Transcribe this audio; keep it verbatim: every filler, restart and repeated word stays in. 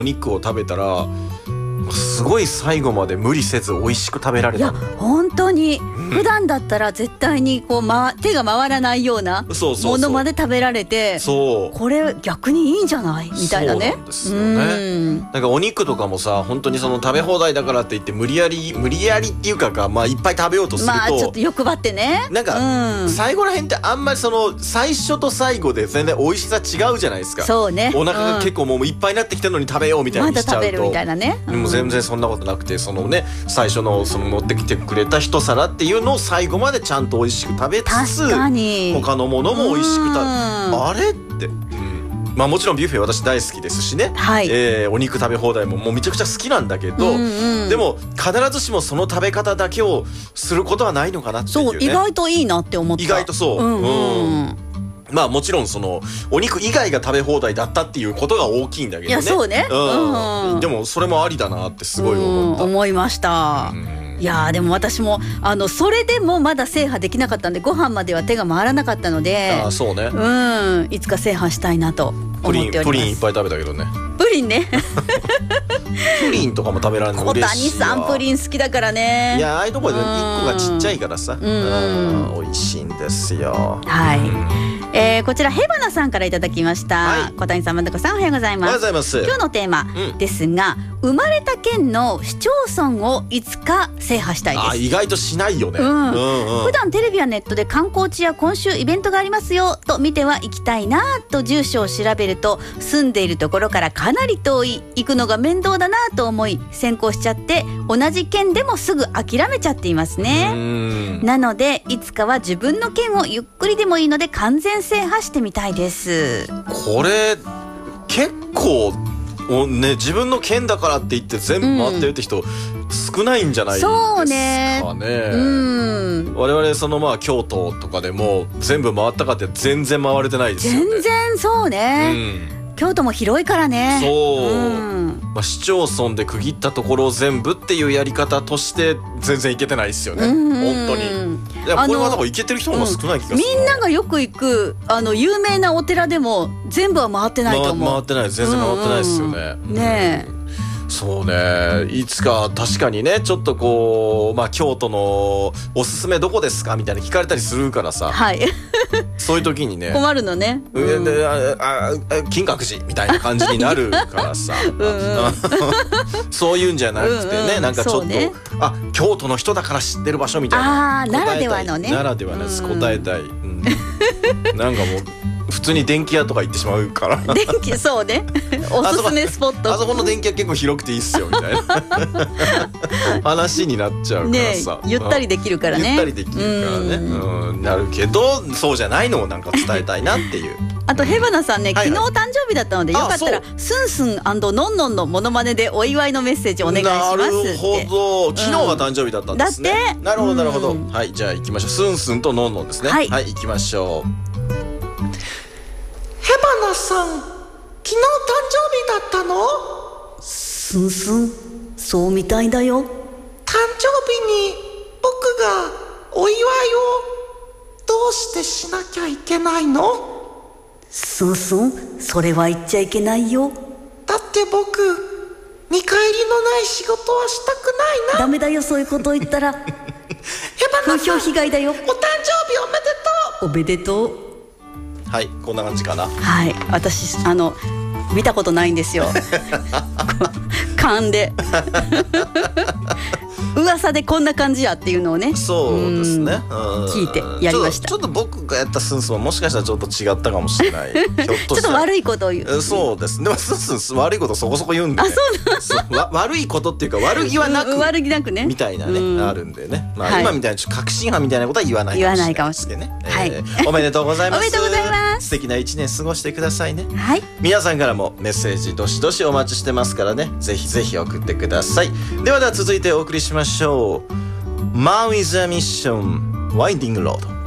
お肉を食べたらすごい最後まで無理せず美味しく食べられた。 いや本当に、うん、普段だったら絶対にこう、ま、手が回らないようなものまで食べられて、 そうこれ逆にいいんじゃないみたいなね。 そうなんですよね。うんなんかお肉とかもさ本当にその食べ放題だからって言って無理やり無理やりっていうかか、まあ、いっぱい食べようとすると、 まあちょっと欲張ってねなんか、うん、最後らへんってあんまりその最初と最後で全然美味しさ違うじゃないですか。 そうね、 お腹が結構もういっぱいになってきたのに食べようみたいにしちゃうと、 まだ食べるみたいなね、 うん、でも全然そんなことなくてそのね最初のその持ってきてくれた一皿っていうのを最後までちゃんと美味しく食べつつ確かに他のものも美味しく食べあれって、うんまあ、もちろんビュッフェ私大好きですしね、はいえー、お肉食べ放題ももうめちゃくちゃ好きなんだけど、うんうん、でも必ずしもその食べ方だけをすることはないのかなっていうね。 そう意外といいなって思った。 意外とそう、うんうんうんまあもちろんそのお肉以外が食べ放題だったっていうことが大きいんだけどね。いやそうね、 うんうん、でもそれもありだなってすごい思った、 うん、思いました、うん、いやでも私もあのそれでもまだ制覇できなかったんでご飯までは手が回らなかったので、 あそうね、 うん、いつか制覇したいなと思っております。 プリン、プリンいっぱい食べたけどね。 プリンねプリンとかも食べられるの嬉しいわ。 小谷さんプリン好きだからね。 いやああいうとこでいっこがちっちゃいからさ、うん、美味しいんですよ。 はい、 うんえー、こちらヘバナさんからいただきました、はい、小谷さん、真子さんおはようございます。 おはようございます。 今日のテーマですが、うん、生まれた県の市町村をいつか制覇したいです。 あ意外としないよね、 うんうんうん、普段テレビやネットで観光地や今週イベントがありますよと見ては行きたいなと住所を調べると住んでいるところからかなり遠い、行くのが面倒だなと思い先行しちゃって同じ県でもすぐ諦めちゃっていますね。うんなのでいつかは自分の県をゆっくりでもいいので完全制覇してみたいです。 これ結構お、ね、自分の県だからって言って全部回ってるって人、うん、少ないんじゃないですかね。 そうね、うん、 我々そのまあ京都とかでも全部回ったかって全然回れてないですよね。 全然そうね、うん京都も広いからね。 そう、うんまあ、市町村で区切ったところを全部っていうやり方として全然いけてないですよね、うん本当に。いやこれはなんかいけてる人も少ない気がする、うん、 みんながよく行くあの有名なお寺でも全部は回ってないと思う。 回ってない全然回ってないですよね、うんうん、 ねえそうねいつか確かにねちょっとこう、まあ、京都のおすすめどこですかみたいな聞かれたりするからさ、はい、そういう時にね困るのね、 うん、でああ金閣寺みたいな感じになるからさうん、そういうんじゃなくてね、うんうん、なんかちょっと、ね、あ京都の人だから知ってる場所みたいなあならではのねならではのやつ答えたい、うん、なんかもう普通に電気屋とか行ってしまうから電気そうねおすすめスポットあ, そあそこの電気屋結構広くていいっすよみたいな話になっちゃうからさ、 ね、ゆったりできるからねゆったりできるからね、うんうん、なるけどそうじゃないのをなんか伝えたいなっていうあとヘバナさんね、昨日誕生日だったので、よかったらスンスン&ノンノンのモノマネでお祝いのメッセージお願いしますって。 なるほど昨日が誕生日だったんですね、 うん、 なるほどなるほど、うん、はいじゃあ行きましょう。スンスンとノンノンですね。はい、はい、行きましょう。 ヘバナさん昨日誕生日だったの？ スンスンそうみたいだよ。 誕生日に僕がお祝いをどうしてしなきゃいけないの？ スンスンそれは言っちゃいけないよ。 だって僕見返りのない仕事はしたくないな。 ダメだよそういうこと言ったらヘバナさん風評被害だよ。 お誕生日おめでとう。 おめでとう。 はいこんな感じかな。 はい私あの見たことないんですよ勘で噂でこんな感じやっていうのをねそうですね、うん、 聞いてやりました。 ちょっと、ちょっと僕がやったスンスンはもしかしたらちょっと違ったかもしれないひょっとしたらちょっと悪いことを言う。 そうですね。でもスンスン悪いことそこそこ言うんで、ね、 あそうなんわ悪いことっていうか悪気はなく、 うん、悪気なくねみたいなね、うん、あるんでね、まあはい、今みたいなちょっと確信犯みたいなことは言わないかもしれないですけどね、 はいえー、おめでとうございますおめでとうございます。 素敵な一年過ごしてくださいね。 はい、 皆さんからもメッセージどしどしお待ちしてますからね、ぜひぜひ送ってください。ではでは続いてお送りしましょう。マウイ・ザ・ミッション・ワインディング・ロード。